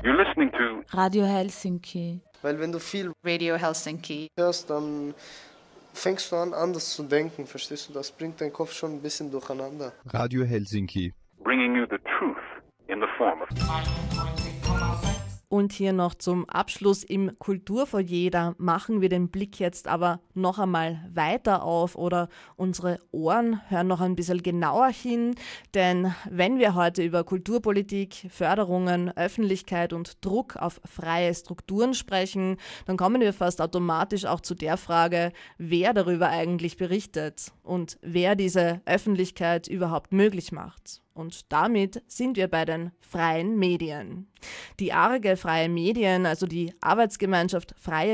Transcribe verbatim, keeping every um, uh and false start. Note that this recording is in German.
You're listening to Radio Helsinki. Weil wenn du viel Radio Helsinki hörst, dann fängst du an, anders zu denken, verstehst du? Das bringt deinen Kopf schon ein bisschen durcheinander. Radio Helsinki. bringing you the truth in the form of Und hier noch zum Abschluss im Kulturfoyer, da machen wir den Blick jetzt aber noch einmal weiter auf oder unsere Ohren hören noch ein bisschen genauer hin, denn wenn wir heute über Kulturpolitik, Förderungen, Öffentlichkeit und Druck auf freie Strukturen sprechen, dann kommen wir fast automatisch auch zu der Frage, wer darüber eigentlich berichtet und wer diese Öffentlichkeit überhaupt möglich macht. Und damit sind wir bei den freien Medien. Die A R G Freie Medien, also die Arbeitsgemeinschaft Freie